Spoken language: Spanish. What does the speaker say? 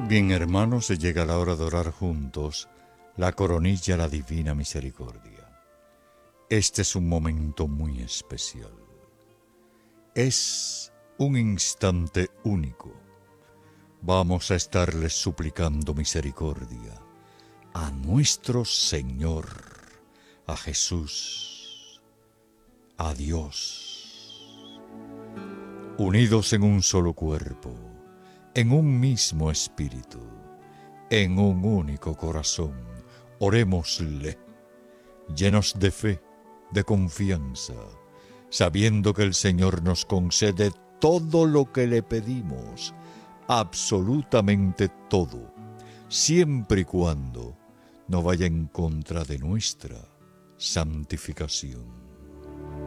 Bien, hermanos, se llega la hora de orar juntos la coronilla a la Divina Misericordia. Este es un momento muy especial. Es un instante único. Vamos a estarles suplicando misericordia a nuestro Señor, a Jesús, a Dios. Unidos en un solo cuerpo, en un mismo espíritu, en un único corazón, orémosle, llenos de fe, de confianza, sabiendo que el Señor nos concede todo lo que le pedimos, absolutamente todo, siempre y cuando no vaya en contra de nuestra santificación.